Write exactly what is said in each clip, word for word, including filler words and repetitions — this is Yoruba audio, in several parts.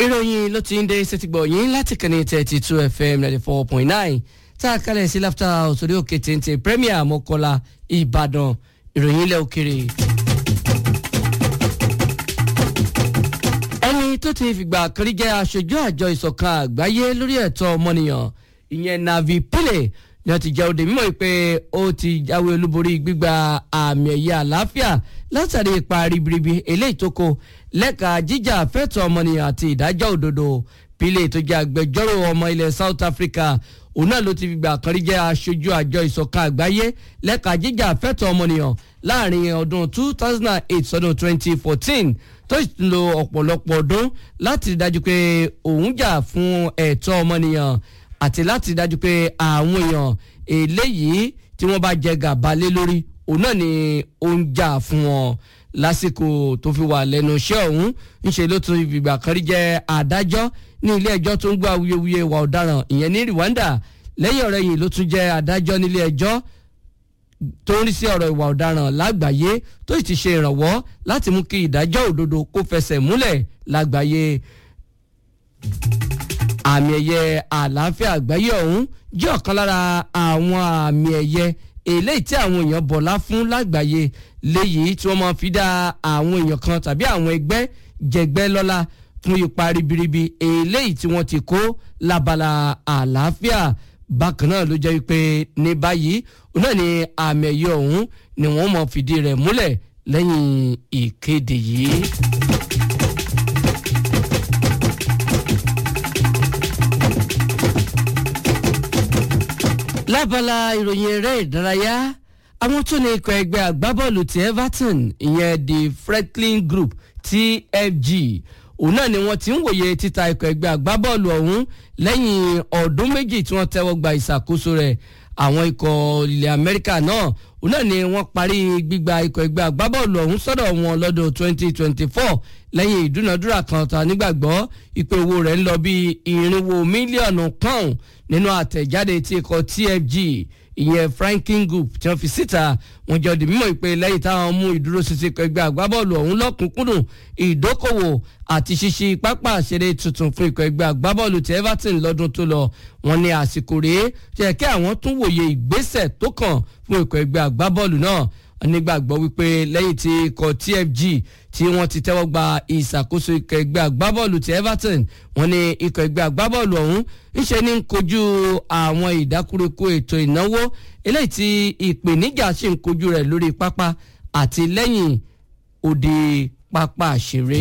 ìròyìn ló ti ń dé sétígbọ̀ yín láti kànnì thirty two F M ninety four point nine tá a kalẹ̀ sí láfta òsòrí òkè téńté Premier Mọ́kọ́lá Ìbàdàn ìròyìn ilẹ̀ òkèrè. ẹni tó ti fìgbà kan rí jẹ́ aṣojú àjọ ìṣọ̀kan àgbáyé lórí ẹ̀tọ́ ọmọnìyàn ìyẹn Navi Pillay ni wọ́n ti jẹ́ òde mímọ́ pé ó ti jáwé olúborí gbígba àmì ẹ̀yẹ àlàáfíà látàrí ipa ribiribi eléyìí tó kó lẹ́ka jíjà fẹ́tọ̀ ọmọnìyàn àti ìdájọ́ òdodo. Pillay tó jẹ́ agbẹjọ́rò ọmọ ilẹ̀ South Africa òun náà ló ti fìgbà kan rí jẹ́ aṣojú àjọ ìṣọ̀kan àgbáyé lẹ́ka jíjà fẹ́tọ̀ ọmọnìyàn láàrin ọdún two thousand eight sọdún twenty fourteen tó sì lo ọ̀pọ̀lọpọ̀ ọdún láti rí dájú pé òun jà fún ẹ̀tọ́ ọmọnìyàn àti láti rí dájú pé àwọn èèyàn eléyìí tí wọ́n bá jẹ gàba lé lórí òun náà ni ó ń jà fún wọn. Lásìkò tó fi wà lẹ́nu iṣẹ́ ọ̀hún ńṣe ló tún ìgbà kan rí jẹ́ adájọ́ ní ilé ẹjọ́ tó ń gbọ́ awuyewuye ìwà ọ̀daràn ìyẹn ní Rwanda. Lẹ́yìn ọ̀rẹ́ yìí ló tún jẹ́ adájọ́ nílé ẹjọ́ tó ń rí sí ọ̀rọ̀ ìwà ọ̀daràn lágbàáyé tó sì ti ṣe ìrànwọ́ láti mú kí ìdájọ́ òdodo kó fẹsẹ̀ múlẹ̀ lágbàáyé. Àmì ẹ̀yẹ àlàáfíà àgbáyé ọ̀hún jẹ́ ọ̀kan lára àwọn àmì ẹ̀yẹ eléyìí tí àwọn èèyàn bọ̀lá fún lágbàáyé léyìí tí wọ́n máa fi dá àwọn èèyàn kan tàbí àwọn ẹgbẹ́ jẹgbẹ́ lọ́lá fún ipa ribiribi eléyìí tí wọ́n ti kó lábala àlàáfíà. Bákan náà ló jẹ́ wípé ní báyìí òun náà ni àmì ẹ̀yẹ ọ̀hún ni wọ́n máa fìdí rẹ̀ múlẹ̀ lẹ́yìn ìkéde yìí. Lábala ìròyìn eré ìdárayá àwọn tó ní ikọ̀ ẹgbẹ́ agbábọ́ọ̀lù ti Everton ìyẹn the Franklin Group T F G òun náà ni wọ́n ti ń wòye títa ikọ̀ ẹgbẹ́ agbábọ́ọ̀lù ọ̀hún lẹ́yìn ọdún méjì tí wọ́n tẹ́wọ́ gba ìṣàkóso rẹ̀. Àwọn ikọ̀ ilẹ̀ Amẹ́ríkà náà òun náà ni wọ́n parí gbígba ikọ̀ ẹgbẹ́ agbábọ́ọ̀lù ọ̀hún sọ́dọ̀ wọn lọ́dún twenty twenty four lẹ́yìn ìdúnadúrà kan ta nígbàgbọ́ ìpè owó rẹ̀ ń lọ bí irinwó mílíọ̀nù pound nínú àtẹ̀jáde tí ikọ̀ T F G ìyẹn Franklin Group tí wọ́n fi síta. wọ́n jọ di mímọ̀ ìpè lẹ́yìn táwọn mú ìdúróṣinṣin ikọ̀ ẹgbẹ́ agbábọ́ọ̀lù ọ̀hún lọ́kùnkúndùn ìdókòwò àti ṣíṣí pápá àṣeré tuntun fún ikọ̀ ẹgbẹ́ agbábọ́ọ̀lù ti Everton lọ́dún tó lọ. wọ́n ní àsìkò rèé jẹ́ kí àwọn tún wòye ìgbésẹ̀ tó kàn fún ikọ̀ ẹgbẹ́ agbábọ́ọ̀lù náà. nígbàgbọ́ wípé lẹ́yìn tí ikọ̀ T F G tí wọ́n ti tẹ́wọ́ gba ìṣàkóso ikọ̀ ẹgbẹ́ agbábọ́ọ̀lù ti Everton wọ́n ní ikọ̀ ẹgbẹ́ agbábọ́ọ̀lù ọ̀hún ńṣe ní ń kojú àwọn ìdákúrekú ètò ìnáwó eléyìí tí ìpèníjà sì ń kojú rẹ̀ lórí pápá àti lẹ́yìn òde pápá àṣeré.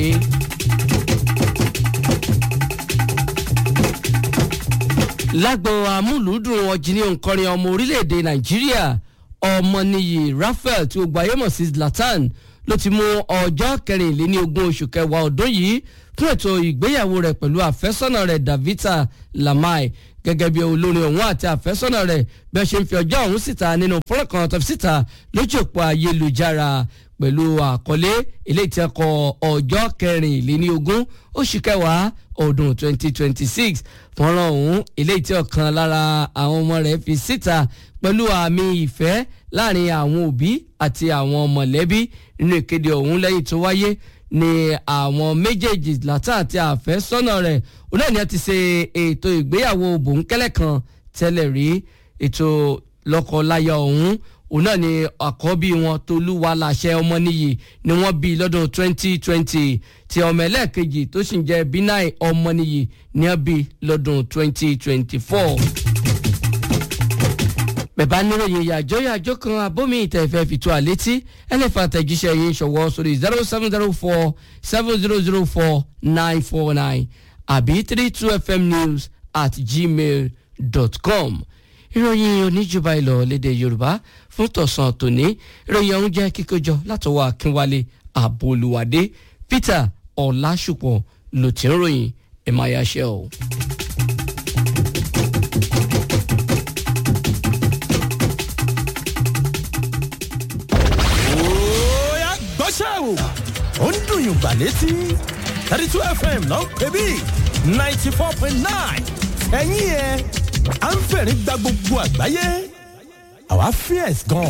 lágbo amúlùúdùn ọ̀jìnì òǹkọrin ọmọ orílẹ̀-èdè Nàìjíríà Ọmọníyì Raphael tí ó gbáyé mọ̀ sí Zlatan ló ti mú ọjọ́ kẹrìnléní ogún oṣù kẹwàá ọdún yìí fún ètò ìgbéyàwó rẹ̀ pẹ̀lú àfẹ́sọ́nà rẹ̀ Davita Lamai. Gẹ́gẹ́ bí olórin ọ̀hún àti àfẹ́sọ́nà rẹ̀ bí wọ́n ṣe ń fi ọjọ́ ọ̀hún síta nínú fọ́nrán kan tó fi síta lójú òpó ayélujára pẹ̀lú àkọlé eléyìí tí a kọ ọjọ́ kẹrìnléní ogún oṣù kẹwàá ọdún twenty twenty six. fọ́nrán ọ̀hún eléyìí tí ọ̀kan lára àwọn ọmọ rẹ̀ fi síta pẹ̀lú àmì ìfẹ́ láàrin àwọn òbí àti àwọn mọ̀lẹ́bí. nínú ìkéde ọ̀hún lẹ́yìn tó wáyé ni àwọn méjèèjì Zlatan àti àfẹ́sọ́nà rẹ̀ òun náà ni a ti ṣe ètò ìgbéyàwó bòńkẹ́lẹ́ kan tẹ́lẹ̀ rí. ètò lọ́kọláya ọ̀hún òun náà ni àkọ́bí wọn Tolúwaláṣẹ Ọmọníyì ni wọ́n bí lọ́dún twenty twenty tí ọmọ ẹlẹ́ẹ̀kejì tó sì ń jẹ́ Binai Ọmọníyì ni wọ́n bí lọ́dún twenty twenty four. bẹ̀bá níròyìn ìyàjọ́ ìyàjọ́ kan abómi ìtẹ̀fẹ́ fìtú àlétí ẹlẹ́fà àtẹ̀jíṣẹ́ yìí ṣọwọ́ sórí zero seven zero four seven zero zero four nine four nine àbí three two fm news at gmail dot com. ìròyìn oníjùbà ìlọ lédè Yorùbá fún tọ̀sán tòní. ìròyìn ọ̀hún jẹ́ kíkójọ látọwọ́ Akínwálé Àbólúwádé. Peter Ọlásùpọ̀ ló ti ń ròyìn ẹ̀ máa yáṣẹ́ o. ó ń dùn yùn gbà létí thirty two F M ló ń pè bí ninety four point nine ẹ̀yìn ẹ̀ à ń fẹ̀rí gba gbogbo àgbáyé àwa fierce gan.